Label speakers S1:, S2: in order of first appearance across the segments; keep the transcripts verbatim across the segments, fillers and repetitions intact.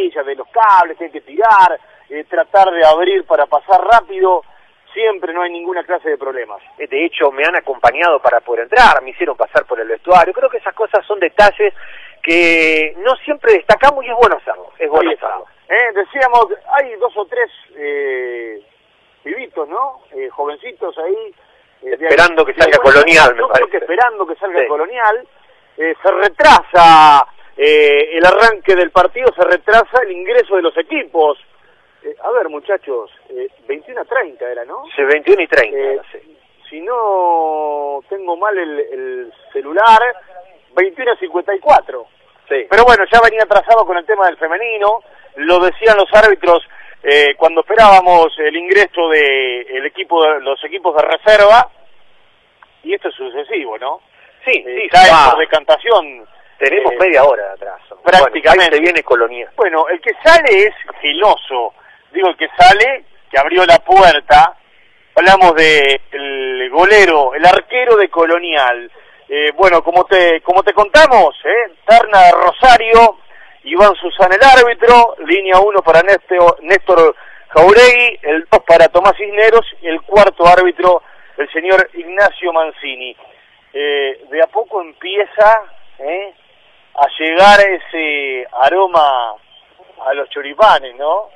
S1: amarillas, de los cables que hay que tirar, eh, tratar de abrir para pasar rápido, siempre no hay ninguna clase de problemas.
S2: De hecho, me han acompañado para poder entrar, me hicieron pasar por el vestuario. Creo que esas cosas son detalles que no siempre destacamos y es bueno hacerlo. Es bueno hacerlo.
S1: Eh, decíamos, hay dos o tres eh, pibitos, ¿no? Eh, jovencitos ahí. Eh,
S2: esperando
S1: ahí,
S2: que salga
S1: bueno,
S2: Colonial, me
S1: yo
S2: parece.
S1: creo que esperando que salga
S2: sí.
S1: Colonial. Eh, se retrasa eh, el arranque del partido, se retrasa el ingreso de los equipos. Eh, a ver, muchachos, eh, veintiuno a treinta era, ¿no?
S2: Sí, veintiuno y treinta.
S1: Eh,
S2: sí.
S1: Si no tengo mal el, el celular, veintiuno a cincuenta y cuatro.
S2: Sí.
S1: Pero bueno, ya venía atrasado con el tema del femenino, lo decían los árbitros eh, cuando esperábamos el ingreso de el equipo de, los equipos de reserva, y esto es sucesivo, ¿no?
S2: Sí,
S1: eh,
S2: sí,
S1: cae
S2: va.
S1: por decantación.
S2: Tenemos
S1: eh,
S2: media hora de atraso.
S1: Prácticamente.
S2: Bueno, ahí se viene Colonial.
S1: Bueno, el que sale es Geloso. Digo, el que sale, que abrió la puerta, hablamos de el golero, el arquero de Colonial. Eh, bueno, como te como te contamos, eh, Terna de Rosario, Iván Susana el árbitro, línea uno para Néstor, Néstor Jauregui, el dos para Tomás Cisneros, y el cuarto árbitro, el señor Ignacio Mancini. Eh, de a poco empieza eh, a llegar ese aroma a los choripanes, ¿no?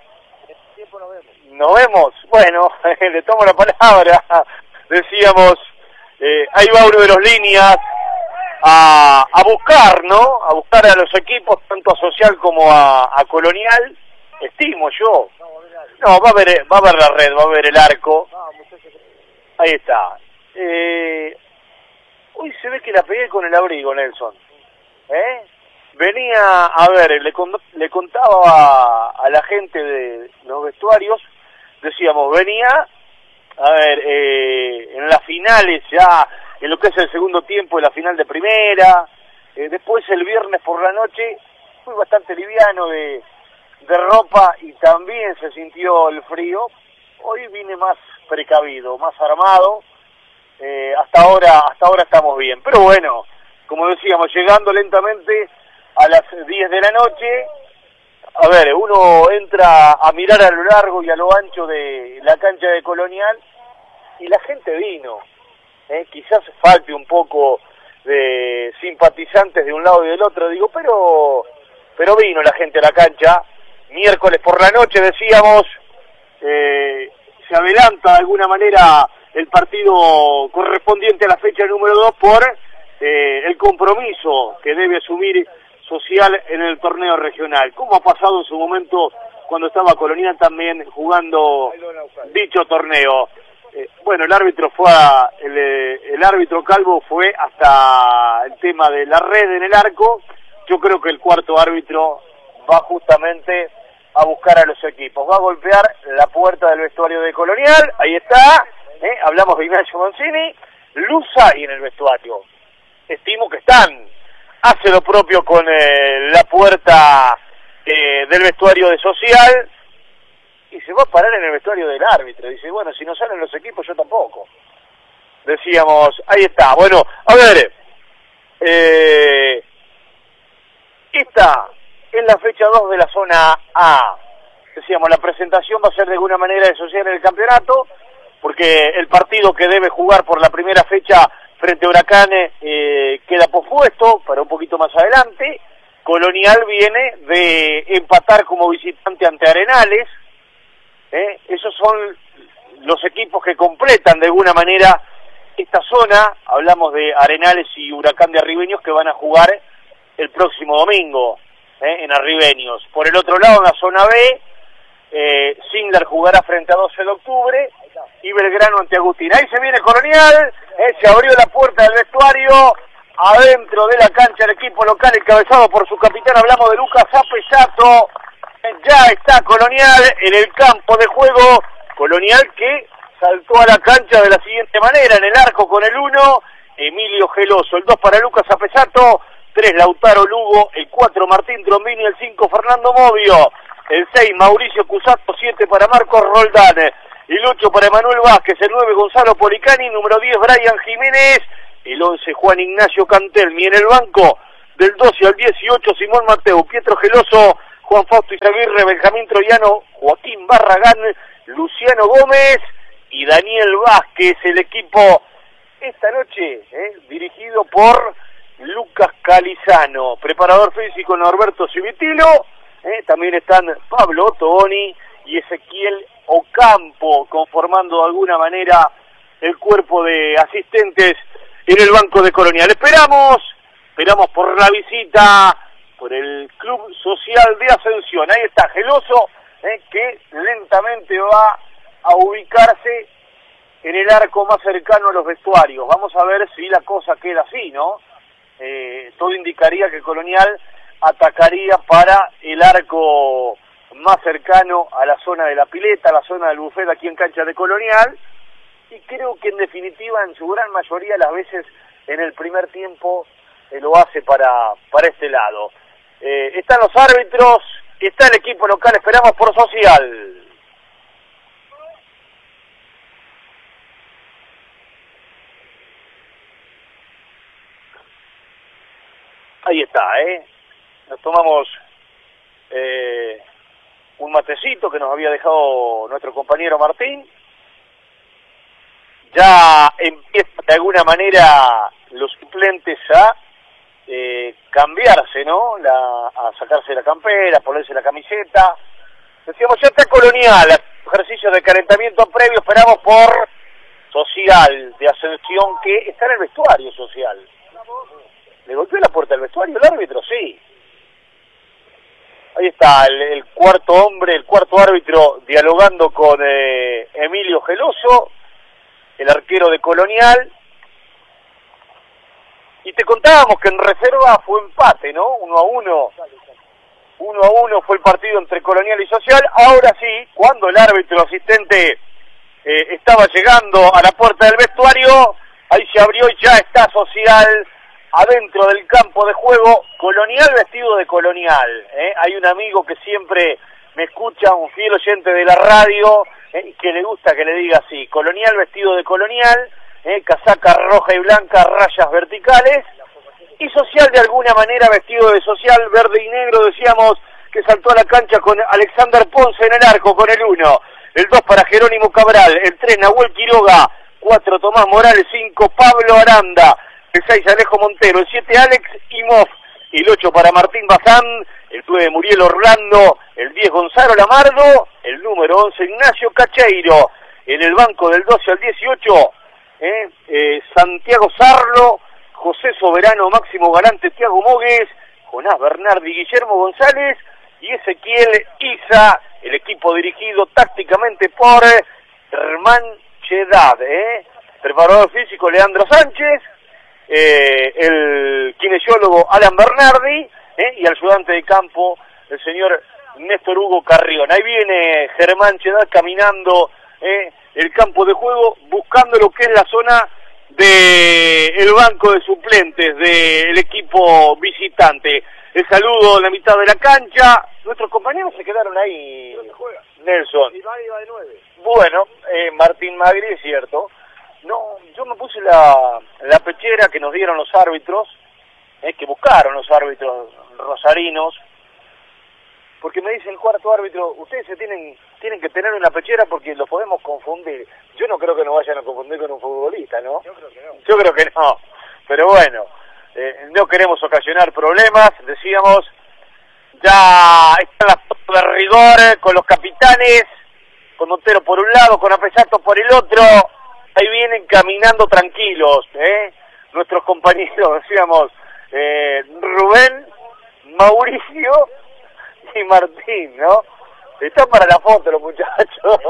S1: ¿Nos vemos? Bueno, le tomo la palabra. Decíamos, eh, ahí va uno de los líneas a, a buscar, ¿no? A buscar a los equipos, tanto a Social como a, a Colonial. Estimo yo. No, va a ver, va a ver la red, va a ver el arco. Ahí está. Eh, hoy se ve que la pegué con el abrigo, Nelson. ¿Eh? Venía, a ver, le, con, le contaba a, a la gente de los vestuarios, decíamos, venía, a ver, eh, en las finales ya, en lo que es el segundo tiempo de la final de primera, eh, después el viernes por la noche, fui bastante liviano de, de ropa y también se sintió el frío. Hoy vine más precavido, más armado, eh, hasta ahora, hasta ahora estamos bien, pero bueno, como decíamos, llegando lentamente a las diez de la noche, a ver, uno entra a mirar a lo largo y a lo ancho de la cancha de Colonial y la gente vino. ¿eh? Quizás falte un poco de simpatizantes de un lado y del otro, digo, pero pero vino la gente a la cancha. Miércoles por la noche, decíamos, eh, se adelanta de alguna manera el partido correspondiente a la fecha número dos por eh, el compromiso que debe asumir Social en el torneo regional, como ha pasado en su momento cuando estaba Colonial también jugando dicho torneo. Eh, bueno, el árbitro fue a, el, el árbitro Calvo fue hasta el tema de la red en el arco. Yo creo que el cuarto árbitro va justamente a buscar a los equipos, va a golpear la puerta del vestuario de Colonial. Ahí está, eh, hablamos de Ignacio Mancini, Luza y en el vestuario. Estimo que están. Hace lo propio con eh, la puerta eh, del vestuario de Social y se va a parar en el vestuario del árbitro. Dice, bueno, si no salen los equipos, yo tampoco. Decíamos, ahí está. Bueno, a ver, eh, esta es la fecha dos de la zona A. Decíamos, la presentación va a ser de alguna manera de Social en el campeonato, porque el partido que debe jugar por la primera fecha frente a Huracán eh, queda pospuesto para un poquito más adelante. Colonial viene de empatar como visitante ante Arenales. ¿eh? Esos son los equipos que completan de alguna manera esta zona. Hablamos de Arenales y Huracán de Arribeños que van a jugar el próximo domingo ¿eh? en Arribeños. Por el otro lado, en la zona B, eh, Singlar jugará frente a doce de octubre y Belgrano ante Agustín. Ahí se viene Colonial, eh, se abrió la puerta del vestuario, adentro de la cancha el equipo local encabezado por su capitán, hablamos de Lucas Apesato. Eh, ya está Colonial en el campo de juego, Colonial que saltó a la cancha de la siguiente manera, en el arco con el uno, Emilio Geloso, el dos para Lucas Apesato, tres Lautaro Lugo, el cuatro Martín Trombini, el cinco Fernando Movio, el seis Mauricio Cusato, siete para Marcos Roldán, el ocho para Emanuel Vázquez, el nueve Gonzalo Policani, número diez Brian Jiménez, el once Juan Ignacio Cantelmi, en el banco del doce al dieciocho Simón Mateu, Pietro Geloso, Juan Fausto Izaguirre, Benjamín Troyano, Joaquín Barragán, Luciano Gómez y Daniel Vázquez, el equipo esta noche, eh, dirigido por Lucas Calizano, preparador físico Norberto Civitilo, eh, también están Pablo Ottoboni y Ezequiel Ocampo, conformando de alguna manera el cuerpo de asistentes en el Banco de Colonial. Esperamos, esperamos por la visita, por el Club Social de Ascensión. Ahí está Geloso, eh, que lentamente va a ubicarse en el arco más cercano a los vestuarios. Vamos a ver si la cosa queda así, ¿no? Eh, todo indicaría que Colonial atacaría para el arco más cercano a la zona de la pileta, a la zona del buffet aquí en cancha de Colonial, y creo que en definitiva en su gran mayoría las veces en el primer tiempo eh, lo hace para, para este lado. Eh, están los árbitros, está el equipo local, esperamos por Social. Ahí está, ¿eh? Nos tomamos eh, un matecito que nos había dejado nuestro compañero Martín. Ya empieza de alguna manera los suplentes a eh, cambiarse, ¿no? La, a sacarse la campera, a ponerse la camiseta. Decíamos, ya está Colonial, ejercicio de calentamiento previo, esperamos por Social de Ascensión, que está en el vestuario Social. ¿Le golpeó la puerta del vestuario el árbitro? Sí. Ahí está el, el cuarto hombre, el cuarto árbitro dialogando con eh, Emilio Geloso, el arquero de Colonial. Y te contábamos que en reserva fue empate, ¿no? Uno a uno. Uno a uno fue el partido entre Colonial y Social. Ahora sí, cuando el árbitro asistente eh, estaba llegando a la puerta del vestuario, ahí se abrió y ya está Social adentro del campo de juego. Colonial vestido de Colonial, ¿eh? Hay un amigo que siempre me escucha, un fiel oyente de la radio, ¿eh? que le gusta que le diga así, Colonial vestido de Colonial, ¿eh? casaca roja y blanca, rayas verticales, y Social de alguna manera vestido de Social, verde y negro. Decíamos que saltó a la cancha con Alexander Ponce en el arco con el uno, el dos para Jerónimo Cabral, el tres Nahuel Quiroga, cuatro Tomás Morales, cinco Pablo Aranda, el seis Alejo Montero, el siete Alex Imhoff, el ocho para Martín Bazán, el nueve Muriel Orlando, el diez Gonzalo Lamardo, el número once Ignacio Cacheiro, en el banco del doce al dieciocho, eh, eh, Santiago Sarlo, José Soberano, Máximo Galante, Tiago Mogues, Jonás Bernardi, Guillermo González y Ezequiel Isa, el equipo dirigido tácticamente por Germán Chedad, eh, preparador físico Leandro Sánchez, Eh, el kinesiólogo Alan Bernardi, eh, y el ayudante de campo, el señor Néstor Hugo Carrión. Ahí viene Germán Chedad caminando eh, el campo de juego, buscando lo que es la zona del banco de suplentes del equipo visitante. El saludo en la mitad de la cancha. Nuestros compañeros se quedaron ahí, Nelson. Bueno, eh, Martín Magri, es cierto. No, yo me puse la, la pechera que nos dieron los árbitros, eh, que buscaron los árbitros rosarinos, porque me dice el cuarto árbitro, ustedes se tienen tienen que tener una pechera porque los podemos confundir. Yo no creo que nos vayan a confundir con un futbolista, ¿no? Yo creo que no. Yo creo que no, pero bueno, eh, no queremos ocasionar problemas, decíamos, ya están las fotos de rigor eh, con los capitanes, con Montero por un lado, con Apesato por el otro. Ahí vienen caminando tranquilos, ¿eh? Nuestros compañeros, decíamos, eh, Rubén, Mauricio y Martín, ¿no? Están para la foto los muchachos.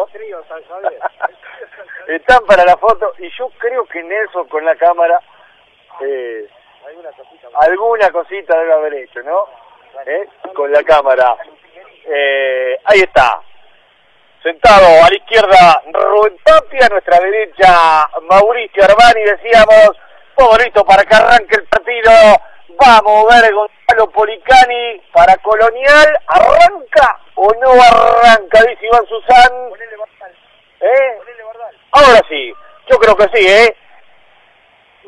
S1: Están para la foto, y yo creo que Nelson con la cámara, eh, alguna, cosita, alguna cosita debe haber hecho, ¿no? ¿Eh? Con la cámara. Eh, ahí está. Sentado a la izquierda Rubén Tapia, a nuestra derecha Mauricio Armani, decíamos, todo listo para que arranque el partido. Vamos a ver Gonzalo Policani para Colonial, ¿arranca o no arranca? Dice Iván Susán. ¿Eh? Ahora sí, yo creo que sí, ¿eh?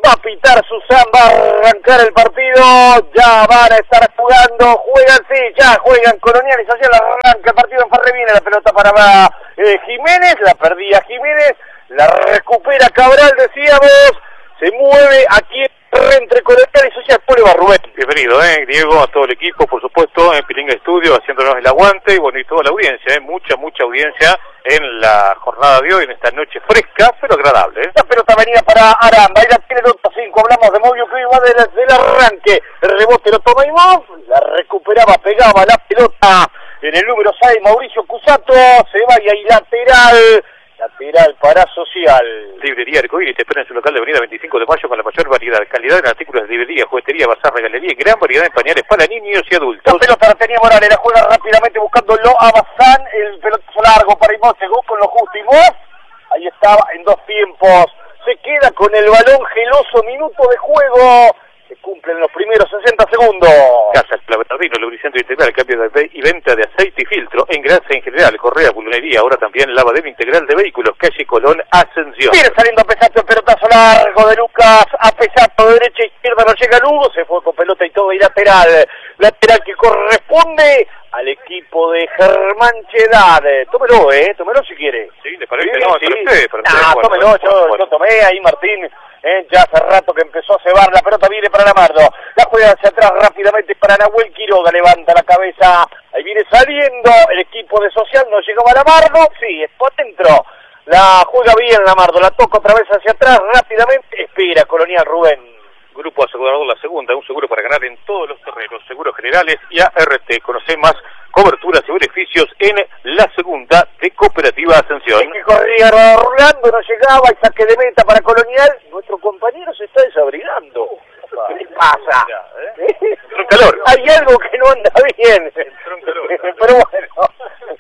S1: Va a pitar Susan, va a arrancar el partido, ya van a estar jugando, juegan, sí, ya juegan Colonial y Social, arranca el partido en Ferre, viene la pelota para eh, Jiménez, la perdía Jiménez, la recupera Cabral, decíamos, se mueve aquí entre Colonial y Social, después va Rubén.
S3: Bienvenido, eh, Diego, a todo el equipo, por supuesto, en Pilinga Estudio, haciéndonos el aguante, y bueno, y toda la audiencia, eh, mucha, mucha audiencia en la jornada de hoy, en esta noche fresca, pero agradable. ¿eh?
S1: La pelota venía para Aranda, ahí la tiene el otro cinco, hablamos de Movio que iba del, del arranque, el rebote lo toma Imov, la recuperaba, pegaba la pelota en el número seis, Mauricio Cusato, se va y ahí lateral, lateral para Social.
S3: Librería Arcoíris te espera en su local de avenida veinticinco de mayo con la mayor variedad, calidad en artículos de librería, juguetería, bazar, regalería y gran variedad en pañales para niños y adultos.
S1: La pelota la tenía Morales, la juega rápidamente buscándolo a Bazán, el pelotazo largo para Imov, llegó con lo justo Imov, ahí estaba en dos tiempos, se queda con el balón geloso, minuto de juego, se cumplen los primeros sesenta segundos.
S3: Casa Claverdino, lubricante integral, cambio de y venta de aceite y filtro, engrase en general, correa, bulunería, ahora también lavadero integral de vehículos, calle Colón, Ascensión.
S1: Viene saliendo a Pesato el pelotazo largo de Lucas, a Pesato de derecha a izquierda, no llega Lugo, se fue con pelota y todo y lateral, lateral que corresponde al equipo de Germán Chedad. Tómelo, eh, tómelo si quiere.
S3: Sí, ¿le parece?
S1: Sí,
S3: no,
S1: sí.
S3: para usted, para usted.
S1: Ah,
S3: bueno,
S1: tómelo,
S3: bueno,
S1: yo,
S3: bueno.
S1: yo tomé ahí, Martín. Eh, ya hace rato que empezó a cebar, la pelota viene para Lamardo, la juega hacia atrás rápidamente para Nahuel Quiroga, levanta la cabeza, ahí viene saliendo el equipo de Social, no llegaba Lamardo, sí, está adentro, la juega bien Lamardo, la toca otra vez hacia atrás rápidamente, espera Colonial Rubén.
S3: Grupo Asegurador La Segunda, un seguro para ganar en todos los terrenos, seguros generales y A R T. Conoce más coberturas y beneficios en La Segunda de Cooperativa Ascensión.
S1: Es que corría Orlando, no llegaba, y saque de meta para Colonial, nuestro compañero se está desabrigando. ¿Qué le pasa?
S3: ¿Eh? Entró en calor.
S1: Hay algo que no anda bien.
S3: Entró en calor.
S1: Pero bueno.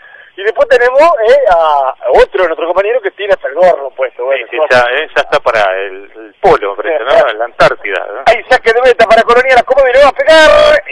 S1: Y después tenemos eh, a otro de nuestro compañero que tiene hasta el gorro puesto. Bueno,
S3: sí, sí, ya, eh, ya está para el, el polo, me parece, ¿no? En la Antártida. ¿no?
S1: Ahí saque de meta para Colonial, ¿cómo me lo va a pegar?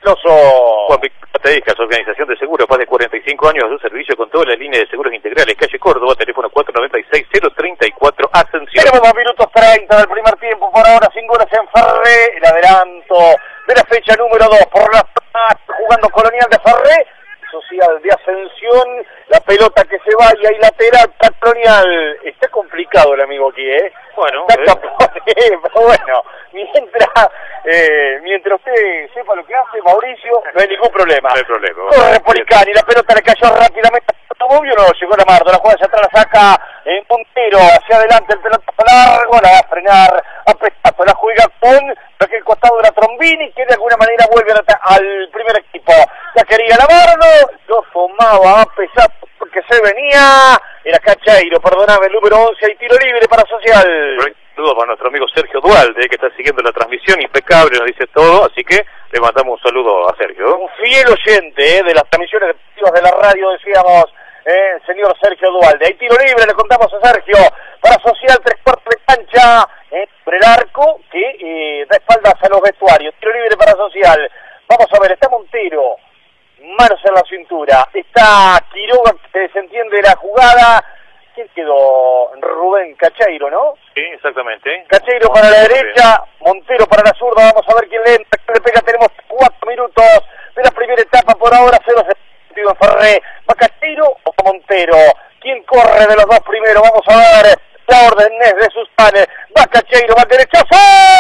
S1: Loso.
S3: Juan Víctor Tedescas, organización de seguros, más de cuarenta y cinco años de su servicio con toda la línea de seguros integrales, calle Córdoba, teléfono cuatro nueve seis, cero tres cuatro, Ascensión.
S1: Tenemos dos minutos treinta del primer tiempo, por ahora sin goles en Ferré, el adelanto de la fecha número dos, por la jugando Colonial de Ferré, Social de Ascensión, la pelota que se va y hay lateral para Colonial. Está complicado el amigo aquí, ¿eh?
S3: Bueno,
S1: Está
S3: eh.
S1: pero bueno, mientras eh, mientras usted sepa lo que hace, Mauricio, no hay ningún problema.
S3: No hay problema.
S1: Corre Policani, la pelota le cayó rápidamente a Movio, no llegó Lamardo, la juega hacia atrás, la saca en puntero, hacia adelante el pelotazo largo, la va a frenar a Pesato, la juega con aquel costado de la Trombini, que de alguna manera vuelve al primer equipo. Ya quería Lamardo, lo tomaba a Pesato porque se venía, era Cacheiro, perdóname, el número once, y tiro libre para Social.
S3: Saludos para nuestro amigo Sergio Dualde, que está siguiendo la transmisión, impecable, nos dice todo, así que le mandamos un saludo a Sergio.
S1: Un fiel oyente eh, de las transmisiones deportivas de la radio, decíamos, eh, el señor Sergio Dualde. Hay tiro libre, le contamos a Sergio, para Social, tres cuartos de cancha, eh, por el arco, que eh, da espaldas a los vestuarios. Tiro libre para Social. Vamos a ver, está Montero, manos en la cintura, está Quiroga, que se desentiende la jugada. ¿Quién quedó? Rubén Cacheiro, ¿no?
S3: Sí, exactamente.
S1: Cacheiro para la derecha, Montero para la zurda, vamos a ver quién le entra, quién le pega, tenemos cuatro minutos de la primera etapa, por ahora cero sentido en Ferré. ¿Va Cacheiro o Montero? ¿Quién corre de los dos primeros? Vamos a ver, la orden es de Susane, va Cacheiro, va derechazo,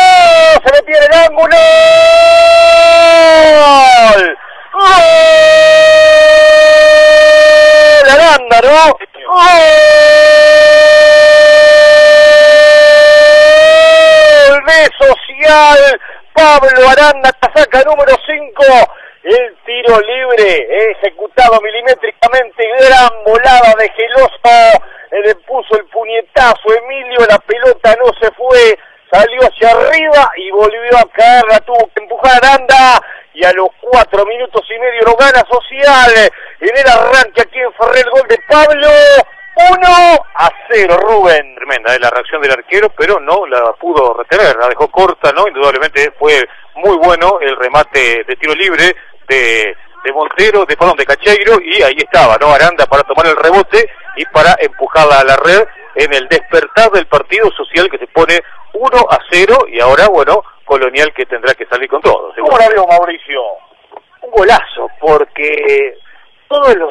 S1: se le pierde el ángulo, ¡gol! ¡Gol! Aranda, ¿no? ¡Gol de Social! Pablo Aranda, casaca número cinco, el tiro libre, ejecutado milimétricamente, gran volada de Geloso, le puso el puñetazo Emilio, la pelota no se fue, salió hacia arriba y volvió a caer, la tuvo que empujar Aranda, y a los cuatro minutos y medio lo gana Social, en el arranque aquí en Ferré, el gol de Pablo, uno a cero, Rubén.
S3: Tremenda, ¿eh? La reacción del arquero, pero no la pudo retener, la dejó corta, ¿no? Indudablemente fue muy bueno el remate de tiro libre de, de Montero, de, perdón, de Cacheiro, y ahí estaba, ¿no? Aranda para tomar el rebote y para empujarla a la red, en el despertar del partido social que se pone uno a cero y ahora, bueno, Colonial que tendrá que salir con todo.
S1: ¿Cómo la veo, Mauricio?
S2: Un golazo, porque todos los